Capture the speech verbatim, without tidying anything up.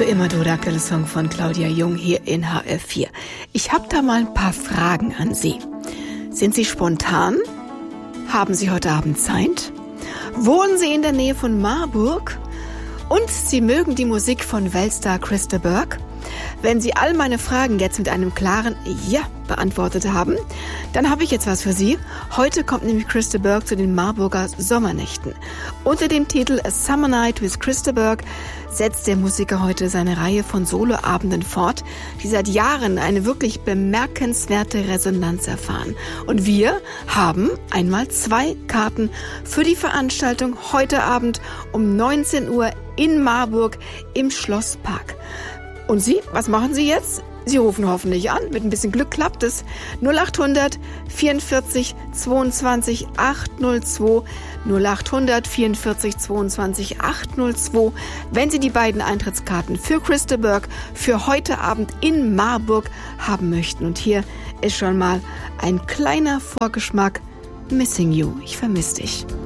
Für immer du, der aktuelle Song von Claudia Jung hier in H R vier. Ich habe da mal ein paar Fragen an Sie. Sind Sie spontan? Haben Sie heute Abend Zeit? Wohnen Sie in der Nähe von Marburg? Und Sie mögen die Musik von Weltstar Chris de Burgh? Wenn Sie all meine Fragen jetzt mit einem klaren Ja beantwortet haben, dann habe ich jetzt was für Sie. Heute kommt nämlich Chris de Burgh zu den Marburger Sommernächten. Unter dem Titel A Summer Night with Chris de Burgh setzt der Musiker heute seine Reihe von Soloabenden fort, die seit Jahren eine wirklich bemerkenswerte Resonanz erfahren. Und wir haben einmal zwei Karten für die Veranstaltung heute Abend um neunzehn Uhr in Marburg im Schlosspark. Und Sie, was machen Sie jetzt? Sie rufen hoffentlich an. Mit ein bisschen Glück klappt es. null acht hundert vierundvierzig zweiundzwanzig achthundertzwei null acht hundert vierundvierzig zweiundzwanzig achthundertzwei. Wenn Sie die beiden Eintrittskarten für Chris de Burgh für heute Abend in Marburg haben möchten. Und hier ist schon mal ein kleiner Vorgeschmack. Missing You. Ich vermisse dich.